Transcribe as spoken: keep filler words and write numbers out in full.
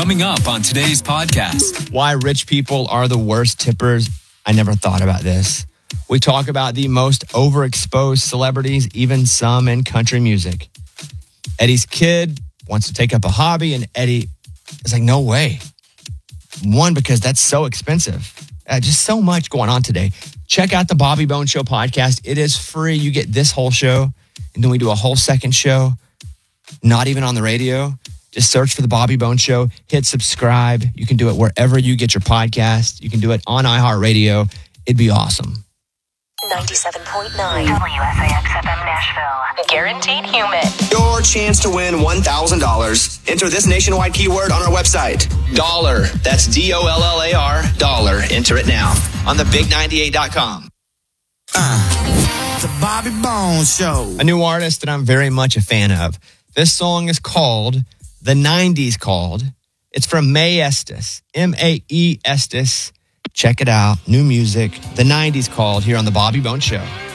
Coming up on today's podcast. Why rich people are the worst tippers. I never thought about this. We talk about the most overexposed celebrities, even some in country music. Eddie's kid wants to take up a hobby, and Eddie is like, no way. One, because that's so expensive. Uh, just so much going on today. Check out the Bobby Bones Show podcast. It is free. You get this whole show, and then we do a whole second show, not even on the radio. Just search for the Bobby Bones Show. Hit subscribe. You can do it wherever you get your podcast. You can do it on iHeartRadio. It'd be awesome. ninety-seven point nine W S A X F M Nashville. Guaranteed human. Your chance to win one thousand dollars. Enter this nationwide keyword on our website. Dollar. That's D O L L A R. Dollar. Enter it now on the big ninety-eight dot com. Uh, the Bobby Bones Show. A new artist that I'm very much a fan of. This song is called The nineties Called. It's from Mae Estes. M A E Estes. Check it out. New music. The nineties Called here on the Bobby Bones Show.